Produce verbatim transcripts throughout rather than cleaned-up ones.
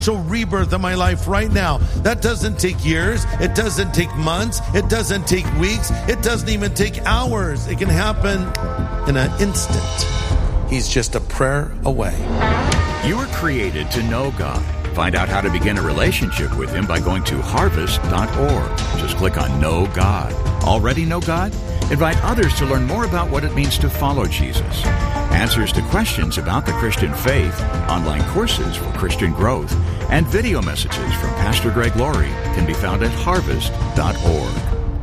rebirth in my life right now. That doesn't take years. It doesn't take months. It doesn't take weeks. It doesn't even take hours. It can happen in an instant. He's just a prayer away. You were created to know God. Find out how to begin a relationship with Him by going to harvest dot org. Just click on Know God. Already know God? Invite others to learn more about what it means to follow Jesus. Answers to questions about the Christian faith, online courses for Christian growth, and video messages from Pastor Greg Laurie can be found at harvest dot org.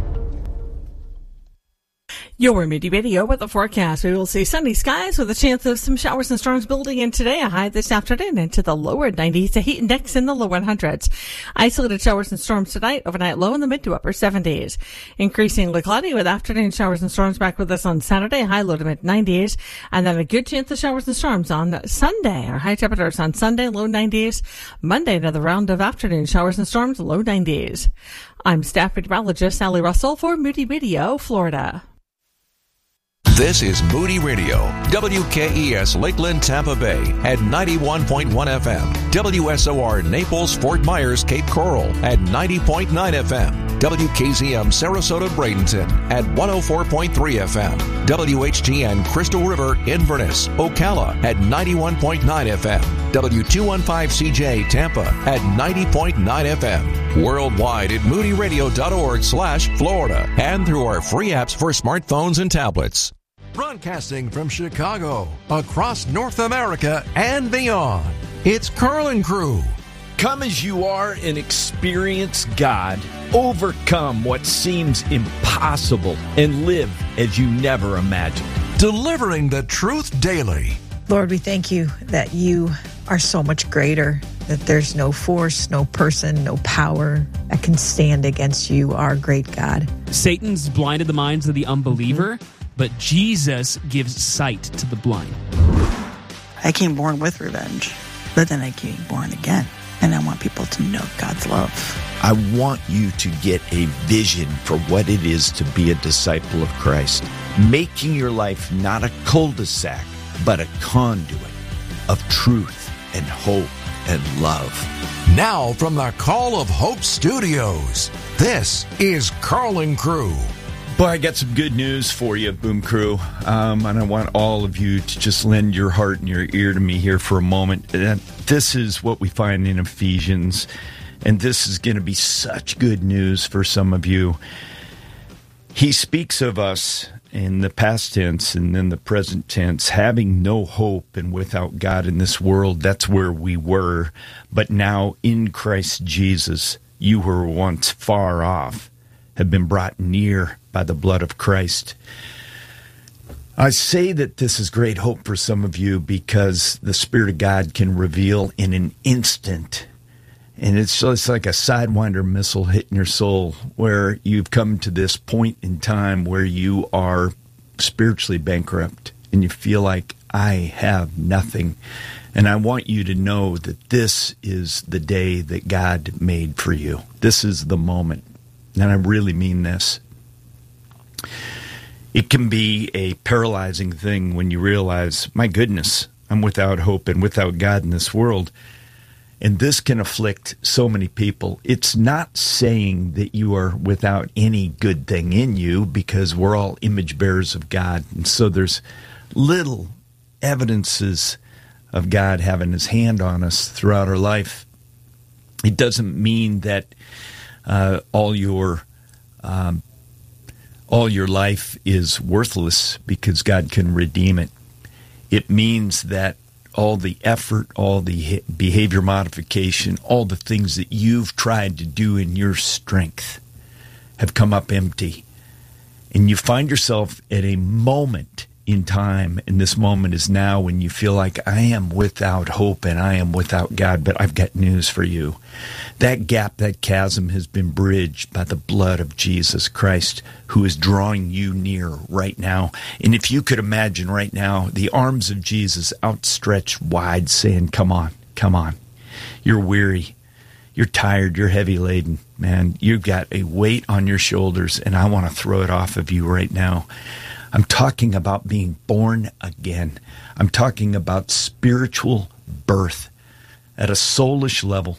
Your Moody Radio with the forecast. We will see sunny skies with a chance of some showers and storms building in today. A high this afternoon into the lower nineties. A heat index in the lower hundreds. Isolated showers and storms tonight. Overnight low in the mid to upper seventies. Increasingly cloudy with afternoon showers and storms back with us on Saturday. High low to mid nineties. And then a good chance of showers and storms on Sunday. Our high temperatures on Sunday, low nineties. Monday, another round of afternoon showers and storms, low nineties. I'm staff meteorologist Sally Russell for Moody Radio, Florida. This is Moody Radio, W K E S Lakeland, Tampa Bay at ninety-one point one F M, W S O R Naples, Fort Myers, Cape Coral at ninety point nine F M, W K Z M Sarasota, Bradenton at one oh four point three F M, W H G N Crystal River, Inverness, Ocala at ninety-one point nine F M, W two fifteen C J Tampa at ninety point nine F M, worldwide at moody radio dot org slash Florida, and through our free apps for smartphones and tablets. Broadcasting from Chicago, across North America and beyond, it's Carl and Crew. Come as you are and experience God. Overcome what seems impossible and live as you never imagined. Delivering the truth daily. Lord, we thank you that you are so much greater, that there's no force, no person, no power that can stand against you, our great God. Satan's blinded the minds of the unbeliever, mm-hmm. but Jesus gives sight to the blind. I came born with revenge, but then I came born again. And I want people to know God's love. I want you to get a vision for what it is to be a disciple of Christ. Making your life not a cul-de-sac, but a conduit of truth and hope and love. Now from the Call of Hope Studios, this is Carl and Crew. Boy, I got some good news for you, Boom Crew. Um, and I want all of you to just lend your heart and your ear to me here for a moment. And this is what we find in Ephesians. And this is going to be such good news for some of you. He speaks of us in the past tense and then the present tense, having no hope and without God in this world. That's where we were. But now in Christ Jesus, you who were once far off have been brought near by the blood of Christ. I say that this is great hope for some of you because the Spirit of God can reveal in an instant. And it's just like a Sidewinder missile hitting your soul, where you've come to this point in time where you are spiritually bankrupt and you feel like, I have nothing. And I want you to know that this is the day that God made for you. This is the moment. And I really mean this. It can be a paralyzing thing when you realize, my goodness, I'm without hope and without God in this world. And this can afflict so many people. It's not saying that you are without any good thing in you, because we're all image bearers of God. And so there's little evidences of God having his hand on us throughout our life. It doesn't mean that uh, all your um, all your life is worthless because God can redeem it. It means that all the effort, all the behavior modification, all the things that you've tried to do in your strength have come up empty. And you find yourself at a moment in time, and this moment is now, when you feel like, I am without hope and I am without God. But I've got news for you. That gap, that chasm has been bridged by the blood of Jesus Christ, who is drawing you near right now. And if you could imagine right now, the arms of Jesus outstretched wide, saying, come on, come on. You're weary. You're tired. You're heavy laden. Man, you've got a weight on your shoulders, and I want to throw it off of you right now. I'm talking about being born again. I'm talking about spiritual birth. at a soulish level.